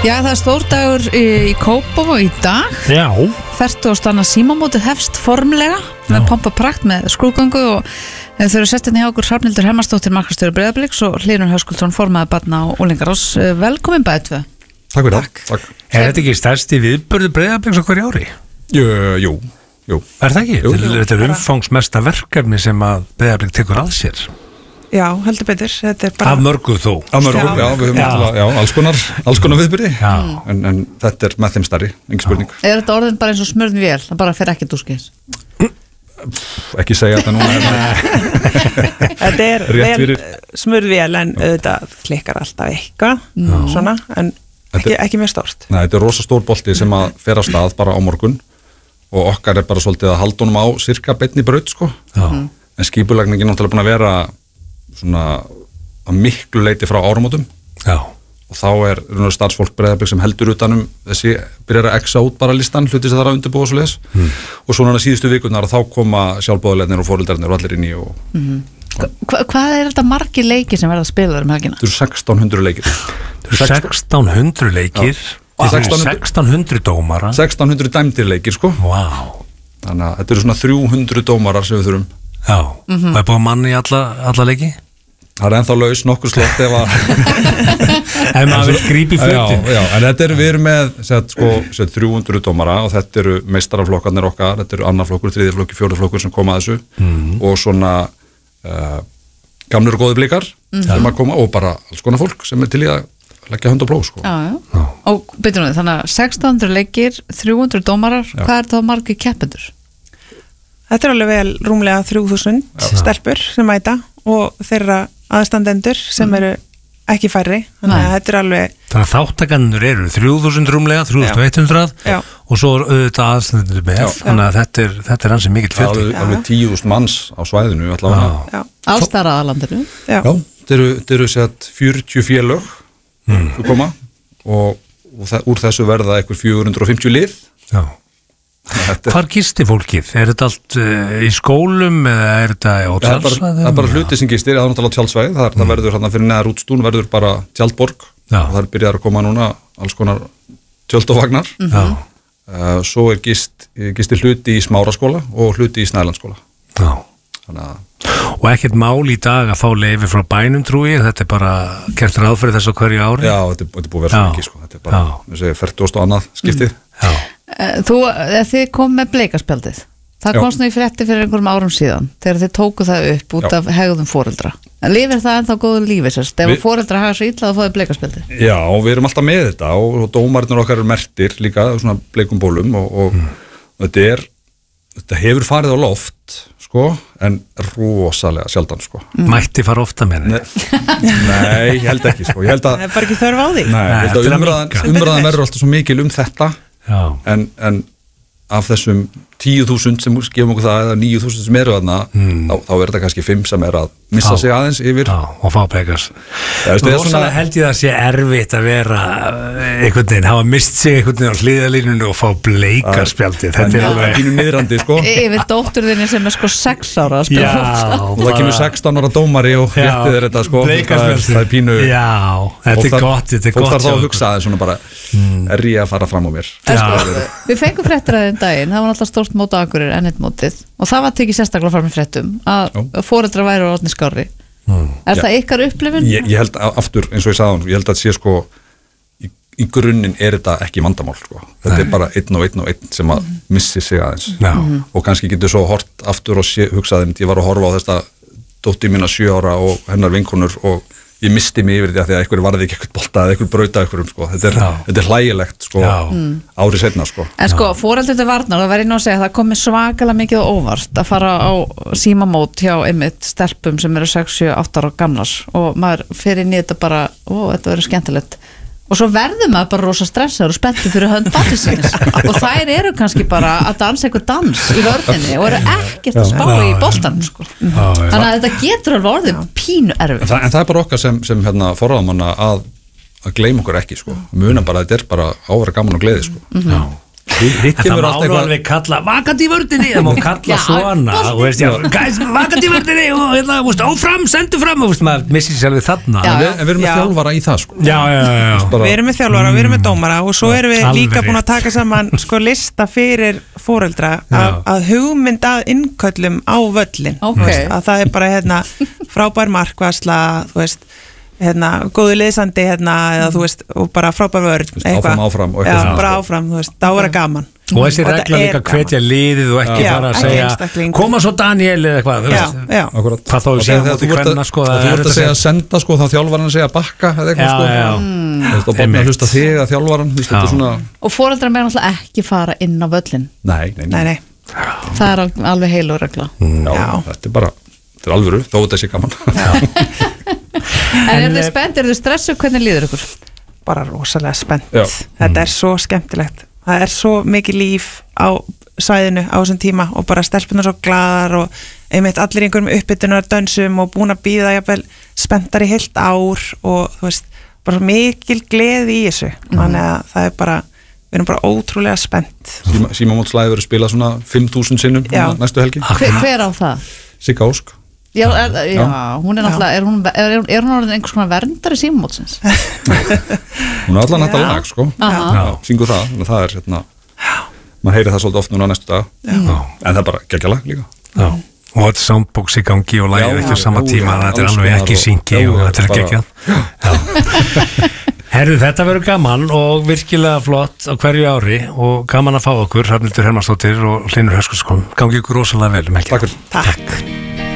Já, það stór dagur í Kópavogi í dag. Já. 40. símamótið hefst formlega með pomp og prakt með skrúðgöngu og þau eru sestinni hjá okkur Hrafnhildur Hermannsdóttir markastjóri Breiðabliks og Hlynur Höskuldsson formaður barna og unglingarás. Velkomin bæði tvö. Takk fyrir það. Er þetta ekki stærsti viðburður Breiðabliks á hverju ári? Jú. Er það ekki? Jú. Þetta er umfangsmesta verkefni sem að Breiðablik tekur að sér. Já, heldur betur. Þetta er bara... Af mörgu þó. Við höfum alls konar viðbyrði, en þetta er með þeim stærri, engin spurning. Er þetta orðin bara eins og smurðin vél? Það bara fer ekki dúskis? Ekki segja þetta núna. Þetta er vel smurð vél en auðvitað klikkar alltaf eitthvað, svona, en ekki mjög stórt. Nei, þetta er rosa stór bolti sem að fer af stað bara á morgun og okkar er bara svolítið að halda honum á cirka beinni braut, sko. En skipulagningin náttúrulega búin að vera svona að miklu leiti frá áramótum. Já. Og þá er starfsfólk Breiðablik sem heldur utanum þessi, byrjar að exa út bara listan, hluti sem það er að undirbúa svo leiðis. Og svona síðustu vikurnar og þá koma sjálfboðaliðarnir og foreldrarnir og allir inn í og... Hvað er þetta margir leikir sem verða að spila helgina? Þetta eru 1600 leikir. 1600 leikir? 1600 dómara? 1600 dæmdir leikir, sko. Vá. Þannig að þetta eru svona 300 dómarar sem við þurfum. Já, og er búið manni í alla leiki? Það er ennþá laus nokkur slott ef að ef maður vil grípa í flutin. Já, en þetta við erum með 300 dómara og þetta eru meistaraflokkarnir okkar, þetta eru annarflokkur, þriðjaflokkur, fjórðaflokkur sem koma að þessu og svona gamlir og góði blikar sem að koma og bara alls konar fólk sem er til í að leggja hönd og blóð, sko. Já. Og byrjum við, þannig að 1600 leikir, 300 dómarar, hvað er það margir keppendur? Þetta er alveg vel rúmlega 3000 stelpur sem mæta og þeirra aðstandendur sem eru ekki færri, þannig að þetta er alveg... Þannig að þáttakannur eru 3000 rúmlega, 3100 og svo auðvitað aðstandendur með, þannig að þetta er hansi mikill fjöldi. Alveg 10.000 manns á svæðinu allavega. Allstar aðalandinu. Já, þetta eru 40 félög sem koma og úr þessu verða eitthvað 450 lið. Já. Hvar gisti fólkið? Er þetta allt í skólum eða er þetta á tjálsvæðum? Það er bara hluti sem gistir, það er náttúrulega á tjálsvæði, það verður hérna fyrir neðar útstún, verður bara tjaldborg og það byrjar að koma núna alls konar tjöld og vagnar. Svo er gisti hluti í Smáraskóla og hluti í Snælandsskóla. Og ekkert mál í dag að fá leyfi frá bænum, trúi, þetta er bara gert ráð fyrir þess á hverju ári? Já, þetta er búið að vera svo mikið, sko, þetta er bara, við segjum 40 og annað skiptið. Þið kom með bleikaspjaldið. Það komst nú í frétti fyrir einhverjum árum síðan þegar þið tóku það upp út af hegðum foreldra. Lifir það ennþá góðu lífi sérst? Ef foreldra hafa svo illa að fá þið bleikaspjaldið? Já, við erum alltaf með þetta og dómarnir okkar eru merktir líka svona bleikum bólum og þetta hefur farið á loft, sko, en rosalega sjaldan, sko. Mætti fara ofta með þetta? Nei, ég held ekki, sko. Það er bara ekki þörf á því. Nei, ég held að umræðan verður alltaf svo mikil þetta. En af þessum 10.000 sem gefum okkur það eða 9.000 sem eru þarna þá er þetta kannski 5 sem er að missa sig aðeins yfir og fá bleikast. Rosalega held ég að sé erfitt að vera einhvern veginn, hafa mist sig einhvern veginn á hliðalínunni og fá bleikaspjaldið. Þetta er alveg pínu niðrandi, sko. Yfir dótturðinni sem er sko 6 ára að spila og það kemur 16 ára dómari og réttið er þetta, sko. Það er pínu. Já, þetta er gott. Fólk þarf þá að hugsa aðeins svona bara er ég að fara fram á mér. Við fengum fréttir að þeim daginn, það var náttúrulega stórt mót á Akureyri N1-mótið og það var tekið sérstaklega fram í fréttum að foreldrar væru orðnir skárri. Er það ykkar upplifun? Ég held aftur, eins og ég sagði, ég held að sé, sko, í grunninn er þetta ekki vandamál, sko. Þetta er bara einn og einn sem að missi sig aðeins. Og kannski getur svo hort aftur og hugsaði, ég var að horfa á þetta dóttir mína 7 ára og hennar vinkonur og ég misti mig yfir því að einhver varði ekki eitthvað bolta eða einhver brauta einhverjum, sko. Þetta er hlægilegt, sko, árið seinna, sko. En sko, foreldrar til varnar, það verður nú að segja að það komi svakalega mikið á óvart að fara á símamót hjá einmitt stelpum sem eru 6, 7, 8 ára gamlar og maður fer inn í þetta bara, þetta verður skemmtilegt. Og svo verður maður bara rosa stressaður og spenntur fyrir hönd barnsins og þær eru kannski bara að dansa einhver dans í vörninni og eru ekkert að spá í boltan, sko. Þannig að þetta getur alveg orðið pínu erfitt. En það er bara okkar sem forráðamanna að gleyma okkur ekki, sko. Muna bara að þetta er bara ávera gaman og gleði, sko. Hitt Það kemur má alltaf nú eitthvað alveg kalla vakandi í vördinni, það má kalla svona þú veist, já, guys, vakandi í vördinni og hérna, þú veist, áfram, sendu fram og þú veist, maður missir sér alveg þarna Já. En við erum með Já. þjálfara í það sko já, Bara- Við erum með þjálfara, við erum með dómara og svo erum við Alveg líka búin að rétt. taka saman sko lista fyrir fóreldra Já. að hugmynd að innköllum á völlin Ok. Þú veist, að það er bara hérna frábær markvarsla, þú veist hérna, góðu liðsandi hérna eða þú veist, og bara frábær vörð áfram og eitthvað Já, svona, bara sko. áfram, þú veist, þá er það gaman og þessi Og þetta regla er líka gaman. hvetja liðið og ekki Já, fara að ekki segja einstakling. koma svo Daniel eða eitthvað þú Já, veist. já, Akkurat. Hvað þá Og sé þegar á móti þú ert kvenna, sko, og það þú er ert að þetta segja senda sko, þá þjálfaran að segja bakka eða eitthvað já, sko já, Þú veist, og bara Einmitt. að hlusta þig að þjálfaran þú veist, þetta er svona Og foreldrar með náttúrulega ekki fara inn á völlin. nei, nei Það er alveg heilur regla. Já, þetta er bara, þetta er alvöru þó þetta sé gaman En er þið spennt, er þið stressuð, hvernig líður ykkur? bara rosalega spennt Já. þetta er svo skemmtilegt það er svo mikið líf á svæðinu á þessum tíma og bara stelpunar svo glaðar og einmitt allir í einhverjum uppbytunar dönsum og búin að býða jafnvel spenntar í heilt ár og þú veist, bara mikil gleði í þessu þannig að það er bara við erum bara ótrúlega spennt Símamótslæði verður spilað svona 5.000 sinnum Já. næstu helgi Hver á það? Sigga Ósk Já, hún er náttúrulega, er hún orðin einhvers konar verndari símamótsins? Hún er allan þetta Já. lag sko Aha. syngur það, þannig að það er hérna maður heyri það svolítið oft núna næstu dag en það er bara geggja lag líka Já. Og þetta er soundbox í gangi og lagið Já, ekki á sama já, tíma já, þetta er alls alveg konar ekki í og- syngi já, og já, þetta er bara- geggjað Herðu, þetta verður gaman og virkilega flott á hverju ári og gaman að fá okkur Hrafnhildur Hermannsdóttir og Hlynur Höskuldsson gangi ykkur rosalega vel um helgina. Takk fyrir Takk